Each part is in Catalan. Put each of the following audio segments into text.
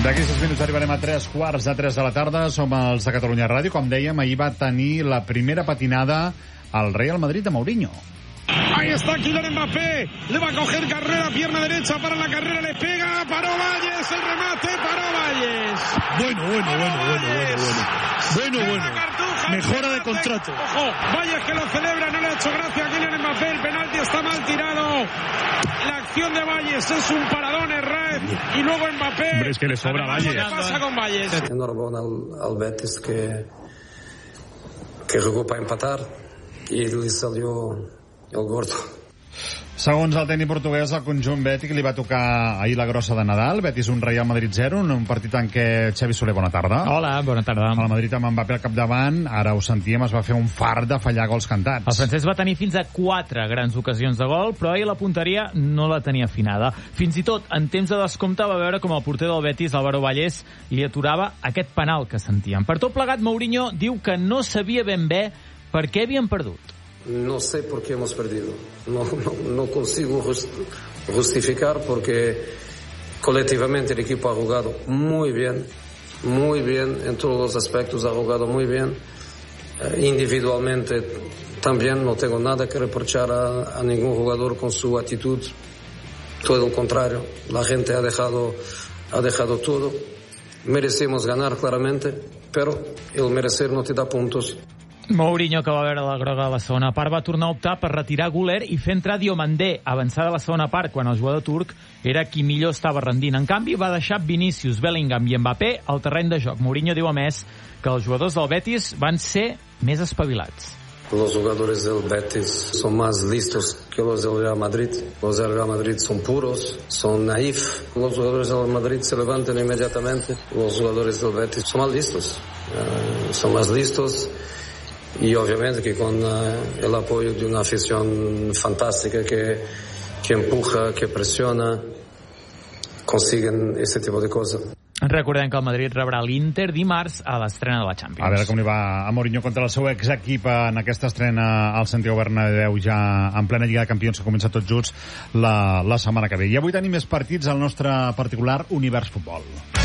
D'aquí 6 minuts arribarem a 3:45 de la tarda. Som els de Catalunya Ràdio. Com dèiem, ahir va tenir la primera patinada al Real Madrid de Mourinho. Ahí está Kylian Mbappé, le va a coger Carrera, pierna derecha para la carrera, le pega, paró Valles, el remate, paró Valles. Bueno. Mejora de contrato. Ojo, Valles que lo celebra, no le ha hecho gracia a Kylian Mbappé, el penalti está mal tirado. La acción de Valles es un paradón, Herrera, y luego Mbappé. Hombre, es que le sobra Valles. ¿Qué pasa con Valles? Enhorabuena al Betis que jugó para empatar y le salió el gordo. Segons el tècnic portuguès, el conjunt bètic li va tocar ahir la grossa de Nadal. Betis 1, Real Madrid 0, un partit en què Xavi Soler, bona tarda. Hola, bona tarda. El Madrid amb Mbappé al capdavant, ara ho sentíem, es va fer un fart de fallar gols cantats. El francès va tenir fins a 4 grans ocasions de gol, però ahir la punteria no la tenia afinada. Fins i tot, en temps de descompte, va veure com el porter del Betis, Álvaro Valles, li aturava aquest penal que sentíem. Per tot plegat, Mourinho diu que no sabia ben bé per què havien perdut. No sé por qué hemos perdido. No consigo justificar porque colectivamente el equipo ha jugado muy bien en todos los aspectos, ha jugado muy bien. Individualmente también no tengo nada que reprochar a ningún jugador con su actitud. Todo lo contrario, la gente ha dejado todo. Merecemos ganar claramente, pero el merecer no te da puntos. Mourinho, que va veure la groga a la segona part, va tornar a optar per retirar Güler i fer entrar Diomandé, avançada a la segona part, quan el jugador turc era qui millor estava rendint. En canvi, va deixar Vinícius, Bellingham i Mbappé al terreny de joc. Mourinho diu, a més, que els jugadors del Betis van ser més espavilats. Los jugadores del Betis son más listos que los del Real Madrid. Los del Real Madrid son puros, son naif. Los jugadores del Madrid se levantan inmediatamente. Los jugadores del Betis son más listos. Y obviamente que con el apoyo de una afición fantástica que empuja, que presiona, consiguen este tipo de cosas. Recordem que el Madrid rebrà l'Inter dimarts a l'estrena de la Champions. A veure com li va a Mourinho contra el seu exequip en aquesta estrena al Santiago Bernabéu, ja en plena Lliga de Campions, que comença tots junts la setmana que ve. I avui tenim més partits al nostre particular univers futbol.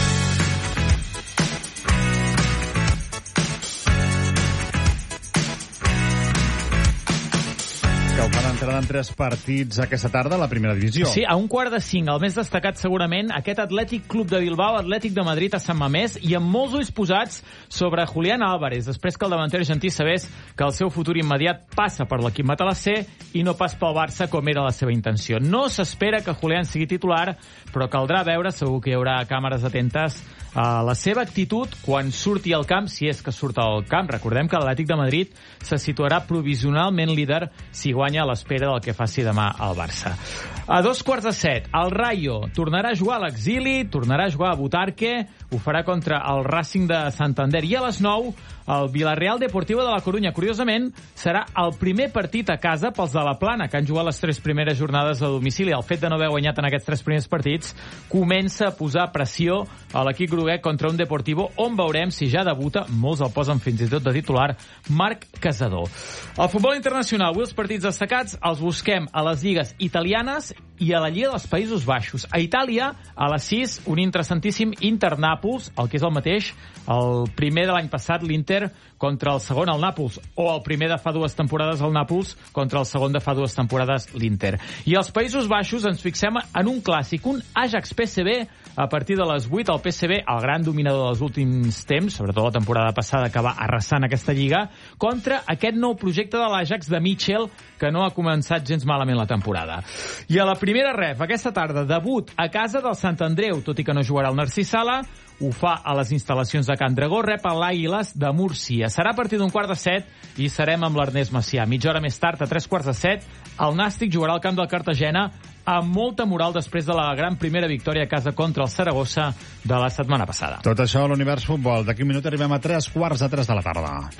Entraran 3 partits aquesta tarda a la primera divisió. Sí, a 4:45, el més destacat segurament, aquest Atlètic Club de Bilbao, Atlètic de Madrid a Sant Mamés, i amb molts ulls posats sobre Julián Álvarez, després que el davanter argentí sabés que el seu futur immediat passa per l'equip matalassé i no pas pel Barça, com era la seva intenció. No s'espera que Julián sigui titular, però caldrà veure, segur que hi haurà càmeres atentes a la seva actitud quan surti al camp, si és que surt al camp. Recordem que l'Atlètic de Madrid se situarà provisionalment líder si guanya a l'espera del que faci demà al Barça. A 7:15, el Rayo tornarà a jugar a l'exili, tornarà a jugar a Butarque, ho farà contra el Racing de Santander. I a les 9, el Villarreal Deportivo de la Corunya. Curiosament, serà el primer partit a casa pels de la Plana, que han jugat les 3 primeres jornades a domicili. El fet de no haver guanyat en aquests 3 primers partits comença a posar pressió a l'equip groguenc contra un Deportivo on veurem si ja debuta, molts el posen fins i tot de titular, Marc Casador. El futbol internacional, avui els partits destacats els busquem a les lligues italianes i a la Lliga dels Països Baixos. A Itàlia, a les 6, un interessantíssim Inter-Nàpols, el que és el mateix, el primer de l'any passat, l'Inter contra el segon, el Nàpols, o el primer de fa 2 temporades, el Nàpols, contra el segon de fa 2 temporades, l'Inter. I als Països Baixos ens fixem en un clàssic, un Ajax-PSV, a partir de les 8, el PSV, el gran dominador dels últims temps, sobretot la temporada passada, que va arrasant aquesta lliga, contra aquest nou projecte de l'Ajax de Mitchell, que no ha començat gens malament la temporada. I a la primera ref, aquesta tarda, debut a casa del Sant Andreu, tot i que no jugarà el Narcís Sala, ho fa a les instal·lacions de Can Dragó, rep a l'Àguiles de Múrcia. Serà a partir d'un 6:15 i serem amb l'Ernest Macià. Mitja hora més tard, a 3:15, el Nàstic jugarà al camp del Cartagena amb molta moral després de la gran primera victòria a casa contra el Saragossa de la setmana passada. Tot això a l'univers futbol. D'aquí un minut arribem a 3:15 de la tarda.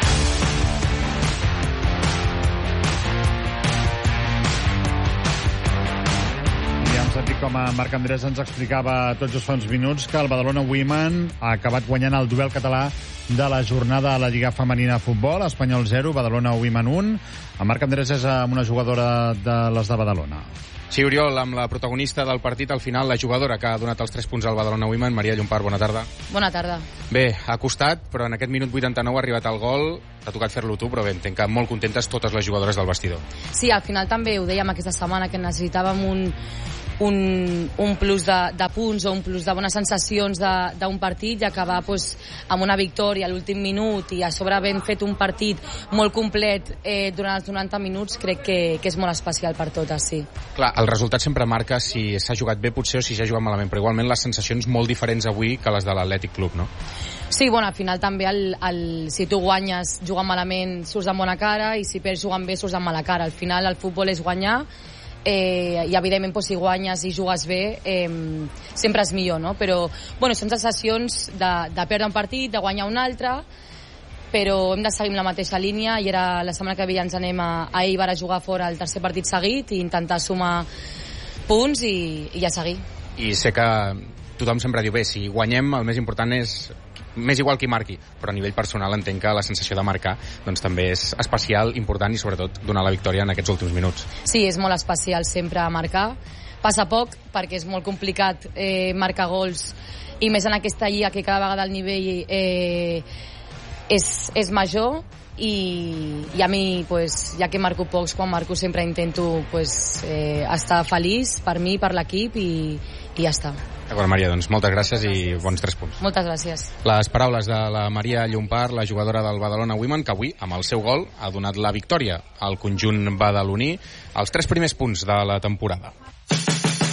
Sentit com a Marc Andrés ens explicava tots just fa uns minuts que el Badalona Women ha acabat guanyant el duel català de la jornada a la Lliga Femenina de Futbol, Espanyol 0, Badalona Women 1. En Marc Andrés és una jugadora de les de Badalona. Sí, Oriol, amb la protagonista del partit al final, la jugadora que ha donat els 3 punts al Badalona Women, Maria Llompart, bona tarda. Bona tarda. Bé, ha costat, però en aquest minut 89 ha arribat el gol, t'ha tocat fer-lo tu, però bé, entenc que molt contentes totes les jugadores del vestidor. Sí, al final també ho dèiem aquesta setmana, que necessitàvem un plus de punts o un plus de bones sensacions d'un partit i acabar amb una victòria a l'últim minut i a sobre havent fet un partit molt complet durant els 90 minuts, crec que és molt especial per totes, sí. Clar, el resultat sempre marca si s'ha jugat bé potser o si s'ha jugat malament, però igualment les sensacions molt diferents avui que les de l'Atlètic Club, no? Sí, bueno, al final també si tu guanyes jugant malament surts amb bona cara i si perds jugant bé surts amb mala cara. Al final el futbol és guanyar i evidentment si guanyes i jugues bé sempre és millor, no? Però bueno, són sensacions de perdre un partit, de guanyar un altre, però hem de seguir amb la mateixa línia i era la setmana que ve ens anem a Eibar a jugar fora el tercer partit seguit i intentar sumar punts i a seguir. I sé que tothom sempre diu, bé, si guanyem el més important és més igual qui marqui, però a nivell personal entenc que la sensació de marcar doncs també és especial, important i sobretot donar la victòria en aquests últims minuts. Sí, és molt especial sempre marcar. Passa poc perquè és molt complicat marcar gols i més en aquesta lliga que cada vegada el nivell és major i a mi, ja que marco pocs, quan marco sempre intento estar feliç per mi, per l'equip i ja està. D'acord, Maria, doncs moltes gràcies i bons 3 punts. Moltes gràcies. Les paraules de la Maria Llompart, la jugadora del Badalona Women, que avui, amb el seu gol, ha donat la victòria al conjunt badaloní, els 3 primers punts de la temporada.